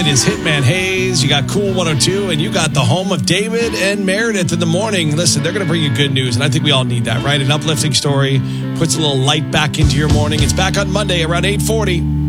It is Hitman Hayes. You got Cool 102, and you got the home of David and Meredith in the morning. Listen, they're going to bring you good news, and I think we all need that, right? An uplifting story puts a little light back into your morning. It's back on Monday around 8:40.